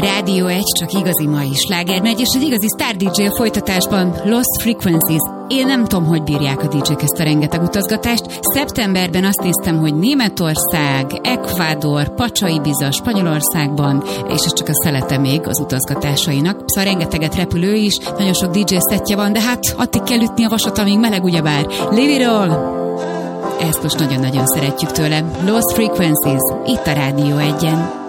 Rádió 1, csak igazi mai sláger megy, és egy igazi Star DJ a folytatásban, Lost Frequencies. Én nem tudom, hogy bírják a DJ-k ezt a rengeteg utazgatást. Szeptemberben azt néztem, hogy Németország, Ecuador, Pacsa-Ibiza, Spanyolországban, és ez csak a szelete még az utazgatásainak. Szóval rengeteget repülő is, nagyon sok DJ szettje van, de hát addig kell ütni a vasat, amíg meleg ugyebár. Leave it all! Ezt most nagyon-nagyon szeretjük tőle. Lost Frequencies, itt a Rádió 1-en.